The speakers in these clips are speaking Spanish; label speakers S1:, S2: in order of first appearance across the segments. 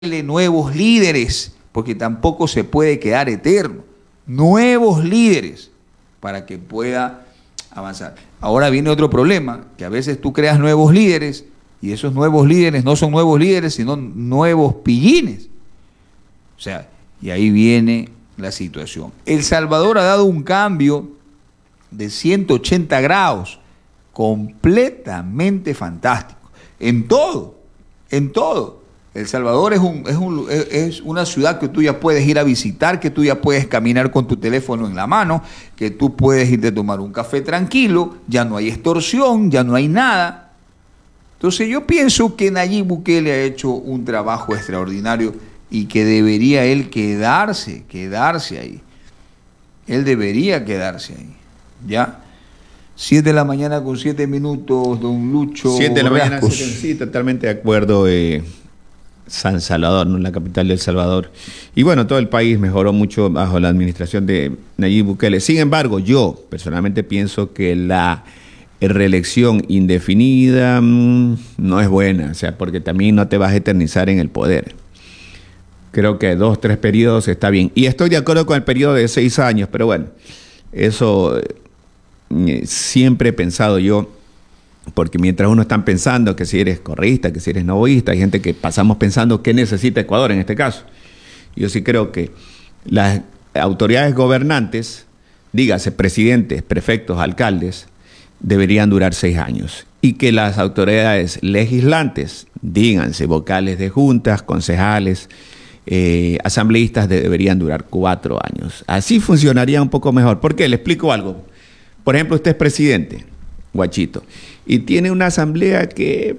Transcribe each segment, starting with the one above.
S1: nuevos líderes, porque tampoco se puede quedar eterno. Nuevos líderes para que pueda avanzar. Ahora viene otro problema, que a veces tú creas nuevos líderes y esos nuevos líderes no son nuevos líderes, sino nuevos pillines. O sea, y ahí viene la situación. El Salvador ha dado un cambio de 180 grados, completamente fantástico, en todo, en todo. El Salvador es una ciudad que tú ya puedes ir a visitar, que tú ya puedes caminar con tu teléfono en la mano, que tú puedes irte a tomar un café tranquilo, ya no hay extorsión, ya no hay nada. Entonces yo pienso que Nayib Bukele ha hecho un trabajo extraordinario y que debería él quedarse ahí. Él debería quedarse ahí, ¿ya? 7 de la mañana con 7 minutos, don Lucho
S2: 7 de la mañana,
S1: Rascos.
S2: sí, totalmente de acuerdo. San Salvador, ¿no? La capital de El Salvador. Y bueno, todo el país mejoró mucho bajo la administración de Nayib Bukele. Sin embargo, yo personalmente pienso que la reelección indefinida no es buena, o sea, porque también no te vas a eternizar en el poder. Creo que 2, 3 periodos está bien. Y estoy de acuerdo con el periodo de 6 años, pero bueno, eso siempre he pensado yo. Porque mientras uno está pensando que si eres correísta, que si eres novoísta, hay gente que pasamos pensando qué necesita Ecuador en este caso. Yo sí creo que las autoridades gobernantes, dígase presidentes, prefectos, alcaldes, deberían durar 6 años. Y que las autoridades legislantes, díganse vocales de juntas, concejales, asambleístas, deberían durar 4 años. Así funcionaría un poco mejor. ¿Por qué? Le explico algo. Por ejemplo, usted es presidente, Guachito, y tiene una asamblea que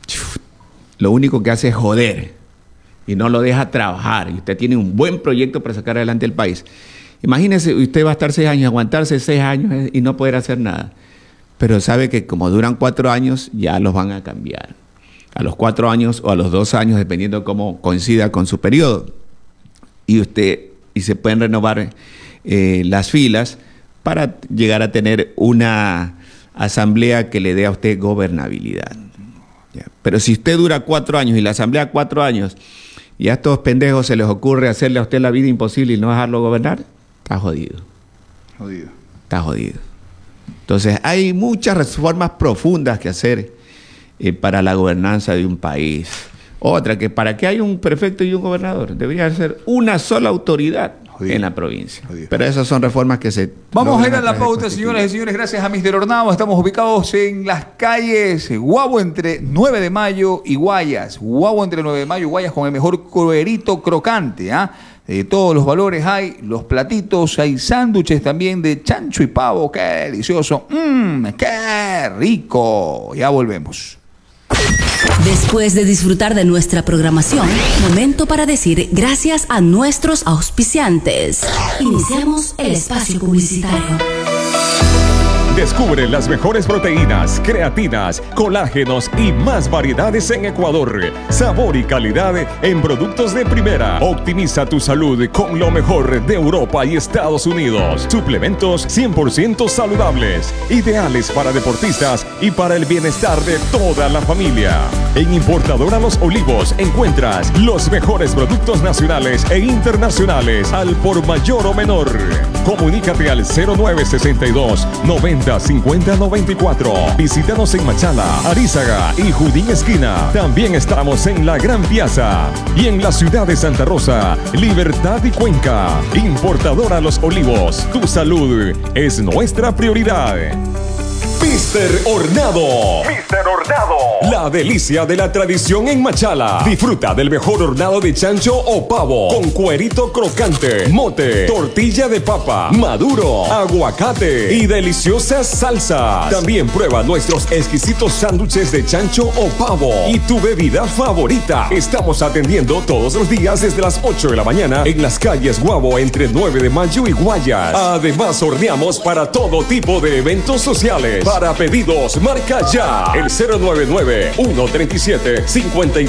S2: lo único que hace es joder y no lo deja trabajar, y usted tiene un buen proyecto para sacar adelante el país. Imagínese, usted va a estar 6 años, aguantarse 6 años y no poder hacer nada, pero sabe que como duran 4 años ya los van a cambiar a los 4 años o a los 2 años, dependiendo cómo coincida con su periodo, y se pueden renovar las filas para llegar a tener una asamblea que le dé a usted gobernabilidad. ¿Ya? Pero si usted dura 4 años y la asamblea 4 años y a estos pendejos se les ocurre hacerle a usted la vida imposible y no dejarlo gobernar, está jodido. Está jodido. Entonces hay muchas reformas profundas que hacer para la gobernanza de un país. Otra, que para que haya un prefecto y un gobernador debería ser una sola autoridad en la provincia. Pero esas son reformas que se...
S1: Vamos a ir a la pauta, señoras y señores. Gracias a Mr. Hornado. Estamos ubicados en las calles Guabo entre 9 de Mayo y Guayas. Guabo entre 9 de Mayo y Guayas, con el mejor cuerito crocante. De todos los valores hay, los platitos, hay sándwiches también de chancho y pavo. ¡Qué delicioso! ¡Qué rico! Ya volvemos.
S3: Después de disfrutar de nuestra programación, momento para decir gracias a nuestros auspiciantes. Iniciamos el espacio publicitario.
S4: Descubre las mejores proteínas, creatinas, colágenos y más variedades en Ecuador. Sabor y calidad en productos de primera. Optimiza tu salud con lo mejor de Europa y Estados Unidos. Suplementos 100% saludables, ideales para deportistas y para el bienestar de toda la familia. En Importadora Los Olivos encuentras los mejores productos nacionales e internacionales al por mayor o menor. Comunícate al 0962 90 50 94. Visítanos en Machala, Arízaga y Judín Esquina. También estamos en la Gran Piazza y en la ciudad de Santa Rosa, Libertad y Cuenca. Importadora Los Olivos, tu salud es nuestra prioridad. Mr. Hornado. Mr. Hornado. La delicia de la tradición en Machala. Disfruta del mejor hornado de chancho o pavo con cuerito crocante, mote, tortilla de papa, maduro, aguacate y deliciosas salsas. También prueba nuestros exquisitos sándwiches de chancho o pavo y tu bebida favorita. Estamos atendiendo todos los días desde las 8 de la mañana en las calles Guabo entre 9 de Mayo y Guayas. Además, horneamos para todo tipo de eventos sociales. Para pedidos, marca ya el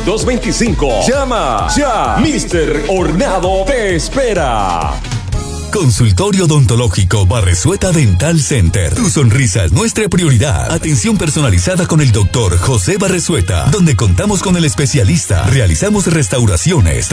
S4: 099-137-5225. Llama ya. Mr. Hornado te espera.
S5: Consultorio odontológico Barresueta Dental Center. Tu sonrisa es nuestra prioridad. Atención personalizada con el doctor José Barresueta, donde contamos con el especialista. Realizamos restauraciones,